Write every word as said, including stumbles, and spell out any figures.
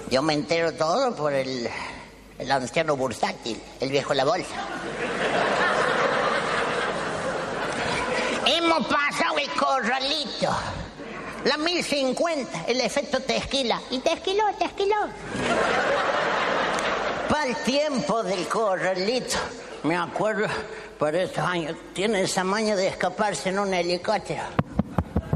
Yo me entero todo por el, el anciano bursátil, el viejo la bolsa. Hemos pasado el corralito. La mil cincuenta, el efecto Tequila. Y Tequiló, Tequiló. Para el tiempo del corralito, me acuerdo, por esos años, tiene esa maña de escaparse en un helicóptero.